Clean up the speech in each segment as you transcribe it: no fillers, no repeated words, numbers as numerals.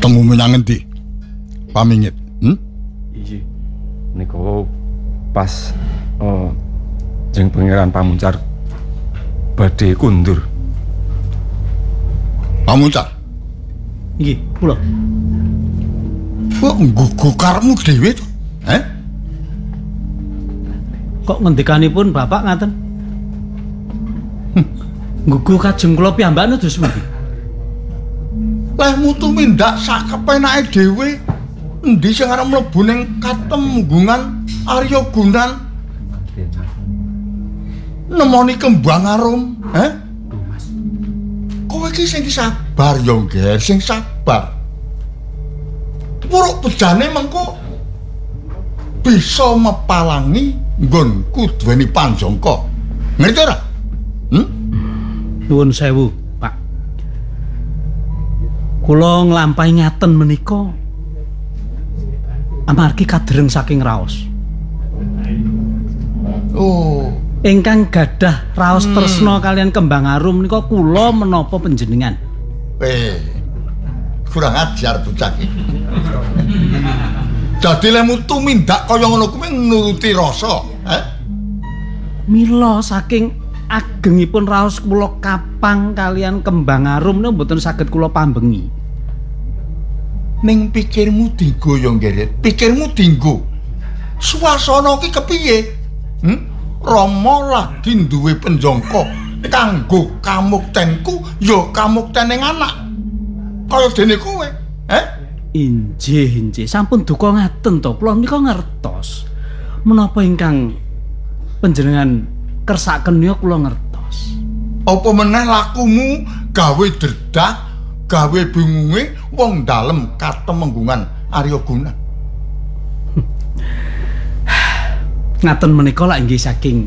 Ketemu menyang endi? Pamingit. Iki niku pas jeng pangeran Pamuncar badhe kundur. Pamuncar. Nggih, kula. Kok nggugu karepmu dhewe to? Kok ngendikanipun Bapak ngaten? Nggugu kajeng kula piyambak nedus pundi? Lehmu tumindak sakepenake dhewe. Endi sing arep mlebu ning katemunggungan Arya Gunan? Nemoni Kembang Arum, Kowe iki sing sabar yo, Ngger, sing sabar. Puruk bejane mengko bisa mepalangi nggonku duweni panjangka. Ngerti ora? Nuwun sewu, Pak. Kula nglampahi ngaten menika amargi kadereng saking raos. Oh, Ingkang gadah raos tresna kalian Kembang Arum menika kula menapa panjenengan. Kurang ajar bocah iki. Dadi lemu tumindak kaya ngono kuwi nuruti rasa, Mila saking agengipun raos kula kapang kalian Kembang Arum menika mboten saged kula pambengi. Ning pikirmu dinggo ya, Ngeret. Pikirmu dinggo. Suasana iki kepiye? Rama lagi duwe penjangka kanggo kamuktenku ya kamuktening anak. Kaya dene kowe, Injih, sampun duka ngaten to. Kula menika ngertos. Menapa ingkang panjenengan kersaken ya kula ngertos. Apa meneh lakumu gawe dredah, gawe bingunge wong dalem katemenggungan Arya Gunan. Ngaten menika lak nggih saking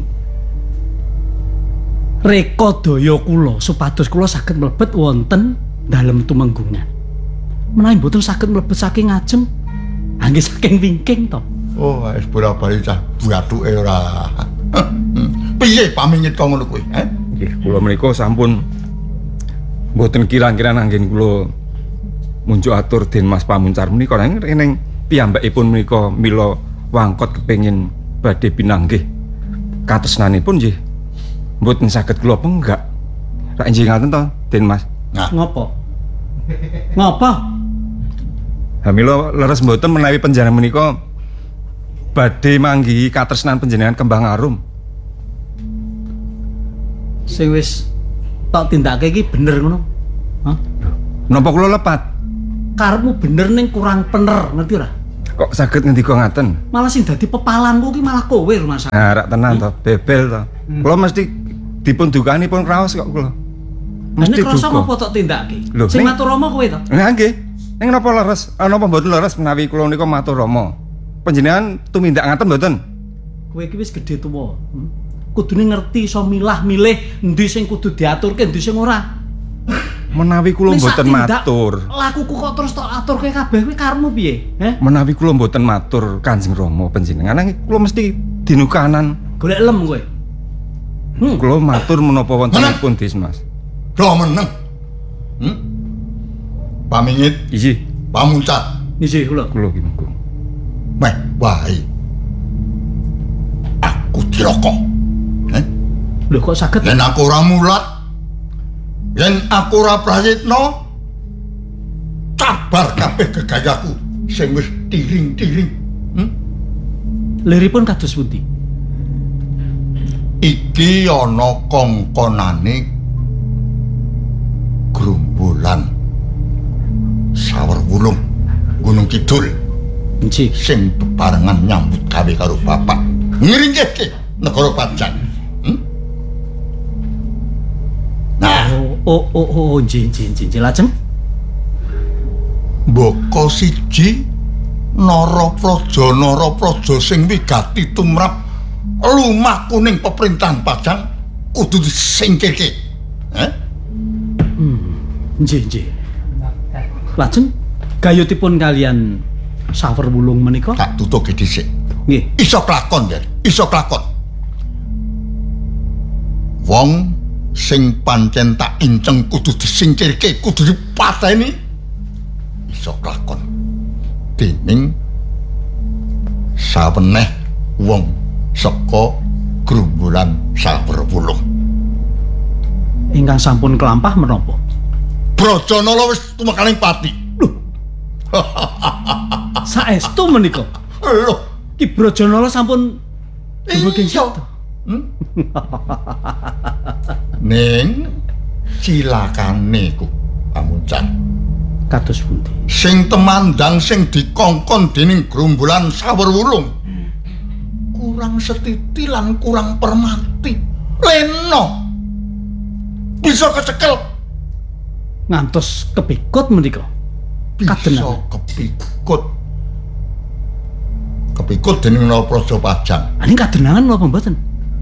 reka daya kula supados kula saged mlebet wonten dalem tumenggungan. Menawi mboten saged mlebet saking ngajeng, nggih saking wingking to. Oh, wis bola-bali cah buatuke ora. Piye pamingit kok ngono kuwi, Nggih, kula menika sampun mboten kira-kira anggen kula munjuk atur Den Mas Pamuncar menika ning piyambakipun menika mila wangkot kepengin badhe pinanggih katresnanipun nggih mboten saged kula penggak. Rak nggih ngaten to, Den Mas. Nah, Ngopo? Ngopo? Ha mila leres mboten menawi panjenengan menika badhe manggihi katresnan panjenengan Kembang Arum. Sing wis tok tindake iki bener ngono. Hah? Napa kula lepat? Karepmu bener ning kurang pener, ngerti ora? Kok saged ngendika ngaten? Malah sing dadi pepalanku ki malah kowe Mas. Nah, rak tenan to, bebel to. Kula mesti dipun dukani pun raos kok kula. Mesti krasa ngopo tok tindake? Lho, Sing ning- matur Rama kowe to? Nah, nggih. Ning napa leres? Napa mboten leres menawi kula nika matur rama? Panjenengan tumindak ngaten mboten? Kowe iki wis gedhe tuwa. Kudune ngerti iso milah-milih endi sing kudu diaturke, endi sing ora. Menawi kula Nek sak mboten tindak matur. Lakuku kok terus tok aturke kabeh kuwi karepmu piye? Menawi kula mboten matur Kanjeng Rama panjenengan nanging kula mesti dinukanan. Golek lem kowe. Kula matur menapa wontenipun Dismas. do meneng. Pamingit Iji, Pamuncar. Nggih kula. kula ki mengko. Meh wae. Aku dirokok. Lho kok saged? Yen aku ora mulat, yen aku ora prayitna, cabar kabeh gegayaku sing wis tiring-tiring. Liripun kados pundi? Iki ana kongkonane Grombolan Sawerwulung Gunung Kidul Nggih. sing bebarengan nyambut gawe karo bapak ngiringke negara Pajajaran. Nah, Oh, nggih. Lajeng mbaka siji Narapraja sing wigati tumrap lumah kuning pemerintahan Pajang kudu disingkirke. nggih. Lajeng gayutipun kalian Sawerwulung menika? Tak tutuke dhisik. Nggih. Iso klakon, Ger. Iso klakon. Wong sing pancen tak inceng kudu disingkirke, kudu dipateni. bisa lakon. Dening saweneh wong saka Grombolan Sawerwulung. Ingkang sampun kelampah menapa? Brajanala wis tumekaning pati. Saestu menika. Lho, Ki Brajanala sampun dumaking iya. setu. Ning cilakane ku Pamuncar. Kados pundi? Sing temandang sing dikongkon dening Grombolan Sawerwulung kurang setiti lan kurang permati. Leno bisa kecekel, Ngantos kepikut menika. bisa Kadenan. kepikut dening Narapraja Pajang. Ini kadenangan napa mboten?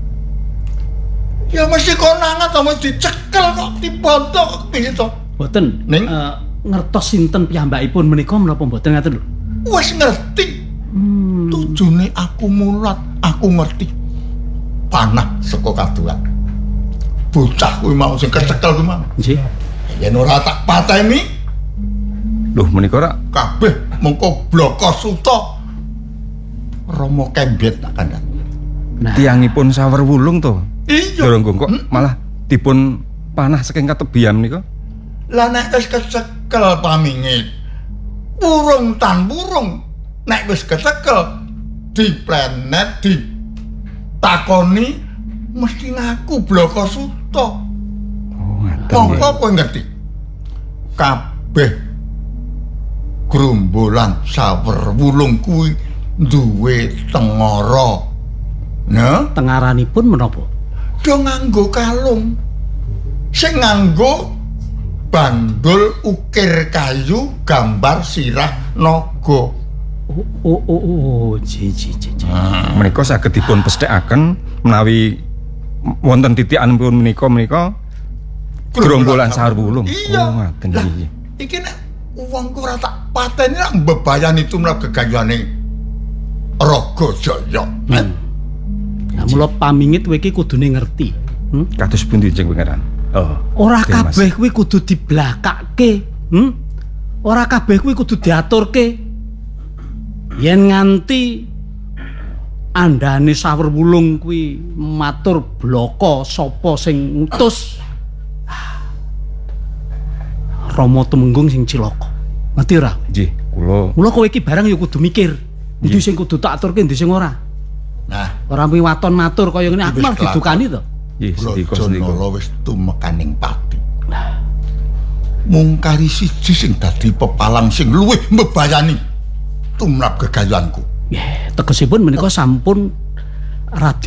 Ya mesti konangan ta mesti dicekel kok dibondo kok piye to? Mboten. Ning? Ngertos sinten piyambakipun menika menapa mboten ngaten lho. Wis ngerti. Tujune aku mulat, aku ngerti. Panah saka kadulan. Bocah kuwi mau sing kecekel kuwi mau. Nggih. Yen ora tak pateni, Loh menika ora kabeh mengko bloko suta. Rama kembet tak kandhani. Nah, tiyangipun Sawerwulung to. Iya. Dorong kok malah dipun panah saking katebiam nika. Lah nek wis kecekel pamingit. Burung tan burung. Nek wis kecekel diplenet ditakoni mesti ngaku bloko suta. Oh, ngaten. Mongko kowe ngerti. Kabeh Grombolan Sawerwulung kuwi duwe tengara. Nah, tengaranipun menapa? do nganggo kalung. Sing nganggo bandul ukir kayu gambar sirah naga. Ji. Menika saged dipun pesthekaken menawi wonten titikanipun menika Grombolan Sawerwulung. Iya. Oh, ngaten Lah, iki. iki nek wong ora tak pateni rak mbebayani tumrap gegayane Raga Jaya. Nah, mula pamingit kowe iki kudune ngerti. Kados pundi Jeng Pangeran? Oh. Ora Oke, Mas. kabeh kuwi kudu diblakake. Ora kabeh kuwi kudu diaturke. Yen nganti andane Sawerwulung kuwi matur bloko sapa sing ngutus, Rama Tumenggung sing cilaka. Ngerti ora? Nggih, kula Mula kowe iki barang ya kudu mikir. Ndi sing kudu tak aturke, ndi sing ora. Nah, Ora miwaton matur kaya ngene aku Wis malah didukani to. nggih sedika sedika. Brajanala wis tumekaning pati. Mungkari siji sing dadi pepalang sing luwih mbebayani tumrap gegayanku. Nggih, tegesipun menika sampun radi